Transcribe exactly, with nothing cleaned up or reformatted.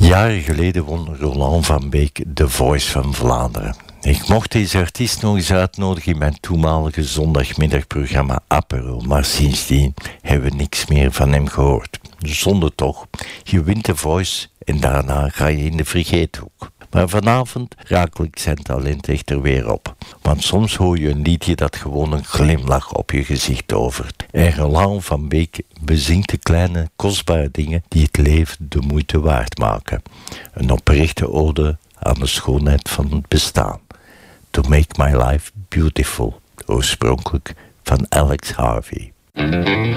Jaren geleden won Roland van Beek The Voice van Vlaanderen. Ik mocht deze artiest nog eens uitnodigen in mijn toenmalige zondagmiddagprogramma Apero, maar sindsdien hebben we niks meer van hem gehoord. Zonde toch, je wint The Voice en daarna ga je in de vergeethoek. Maar vanavond rakel ik zijn talent echter weer op. Want soms hoor je een liedje dat gewoon een glimlach op je gezicht tovert. En Roland van Beek bezingt de kleine, kostbare dingen die het leven de moeite waard maken. Een oprechte ode aan de schoonheid van het bestaan. To Make My Life Beautiful, oorspronkelijk van Alex Harvey.